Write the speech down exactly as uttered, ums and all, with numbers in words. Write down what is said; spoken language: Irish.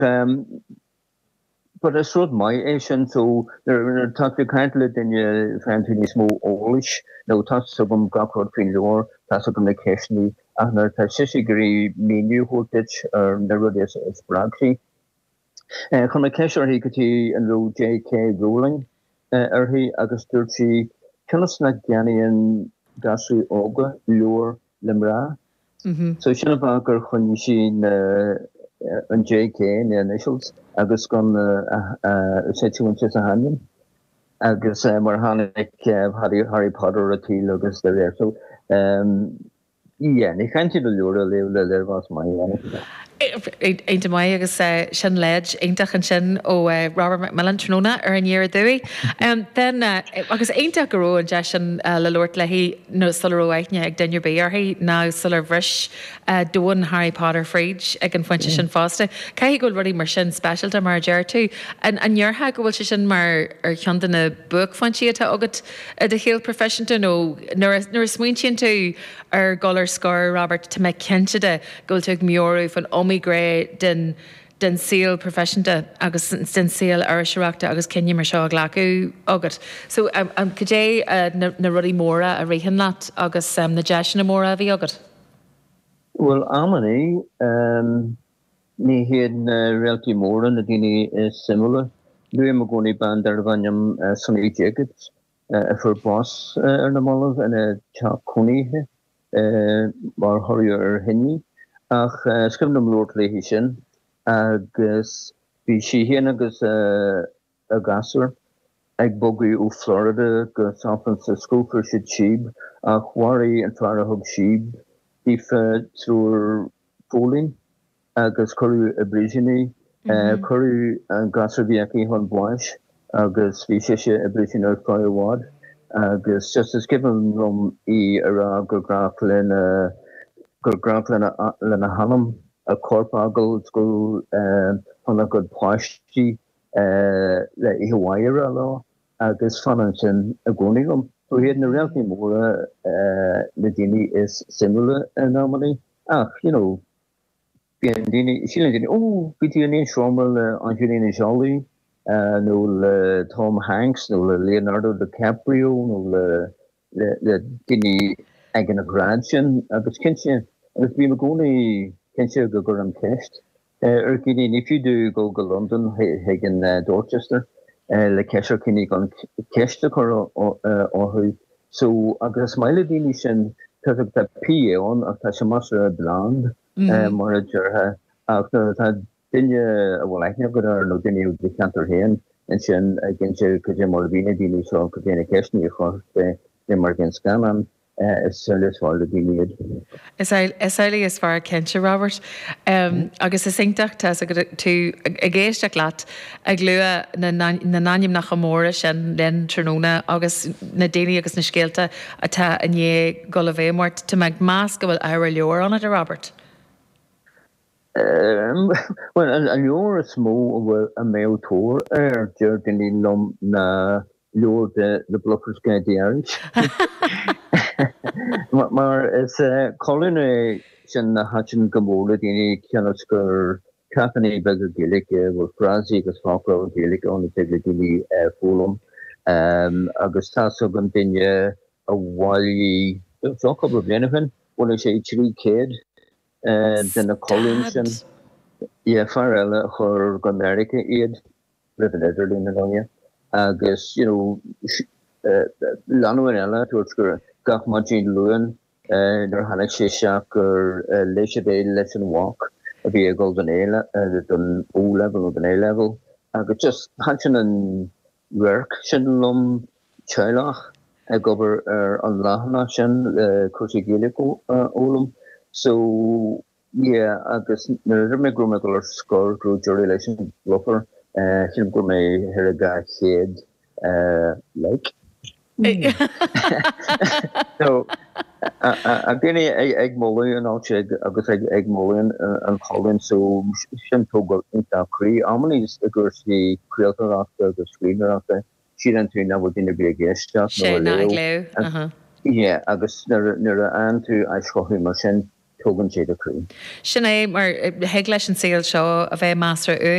um, but it's sort of my Asian, so there are talk to kindly in your fancy small Polish, no touch of them got what feel or that's a communication, and a Tashigree menu hottage or never is Spraxy. Communication he could he and row J K ruling, er he Augusturci, Killisnack Ganian Gasri Oga, Lure Limra. So Shinabakar Hunishin and J K in the initials, Agus gone a situation a hand. Agus Marhanic Harry Harry Potter a tea Lucas there. So um yeah, I can't do the Lure there was my Einta mai agus sin leid aintach an sin ó Robert Macmillan Tróna ar an dhéar dúi. Then agus aintach goró an de sin le Lord lehí nó sular óhaithne ag dainir béarthaí ná sular bhris dóin Harry Potter fríd ag an foiinte sin fásta. Cai go rudí mar sin specialta mar deir tú. An neortha go bhfuil se sin mar ar cheandan na book foiintí atá agat a de chéal professionta nó nuair smuintíonn tú ar golar scór Robert tá me cinnte goil tú ag miorú fan omí gré den den seal professionta agus den seal ar seachta agus cinne mar seo ghlacu agat. So am um, um, cé uh, na, na rudí móra a rihan lat agus um, na deis na móra a bhí agat? Well, amani um, ní héad na realty móra na dine is similar. Dwi am goni band ar bhainam uh, Sonny Jacobs uh, for boss uh, ar na mollah in a chap cúnithe uh, mar horir ar hinni. Ach uh, skim nam Lord Leahy sin agus bhí si héan agus uh, a gasar ag bogu ó Florida go San Francisco for si sheep ach wari an fara hug sheep ife trúr fólin agus choru a brísinni choru an gasar bhí aki hon bláis agus bhí si a brísin ar firewad agus just as given rom I ara go graf lena go graf lena lena hanam a corpagel school on a good pláistí le I Hawaii lo agus fanansin a gonigum. So he had na reality more the dini is similar anomaly. Ah, you know, dini she dini oh Betty Schrommel, Angelina Jolie, no Tom Hanks, no Leonardo DiCaprio, no the the dini agin gradtion agus kinche agus be magoni kinche go go am test. Er dini if you do go go London hagen Dorchester. Le Kesher Kinney on Keshta or who so agus Smiley Dinishan perfect that P on of Tashamasha Bland, Morager after that Dinya well I never got no Dini the canter hen and Shen against Kajamorvina Dini so Kajana Keshni for the American Scaman. Is service for the period. Is I is only as far Kencha Robert. Um, agus is syntach as a to a geist lat a glua na na nanim nach amora shen len Tróna agus na dini agus na skelta ata a nye golave mort to mag mask will ira leor on it Robert. Um, well, a leor is small a male tour er Jerdini lum na leor the the bluffers get the Irish. Maar is Colin sin na hatchin gomóla dini ceanasgur capaní begur Gaelic bhfuil Frasí agus fácra Gaelic an tegla dini fólum agus tá so gan dinne a bháilí so couple blinefin bhfuil sé trí céad den na Colin sin yeah far eile chur go America iad living Ireland in Anya agus you know lanúin eile tuairtgur gach Majin Lewin, der hanna sé seach gur leis bé lesson walk a bhí a golden A an O level of an A level agus just hansin an work sin lom teilech a gobar ar an láhanna sin cuasí Gaelic ólum so yeah agus nar me go me go ar scór grú jury relation bluffer sin go mé hir a ga chéad like so a gini ag molly an al agus ag molly an Colin so sin to go into cre amani is gur si creator after the screener after she then to now in be guest yeah agus nar nar an to I show him sin tugann siad a crí. Sin é mar heag leis an saoil seo a bheith meastra